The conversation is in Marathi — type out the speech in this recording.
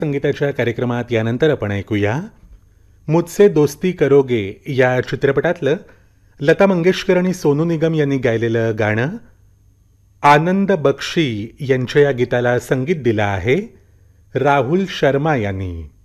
संगीताच्या कार्यक्रमात यानंतर आपण ऐकूया मुझसे दोस्ती करोगे या चित्रपटातलं लता मंगेशकर आणि सोनू निगम यांनी गायलेलं गाणं. आनंद बक्षी यांच्या या गीताला संगीत दिलं आहे राहुल शर्मा यांनी.